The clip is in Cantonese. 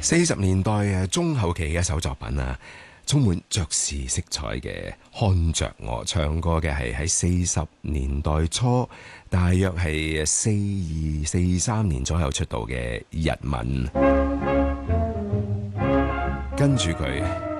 40年代中後期嘅一首作品啊，充滿爵士色彩嘅看着我，唱歌嘅係喺40年代初，大約係42、43年左右出道嘅日文。跟住佢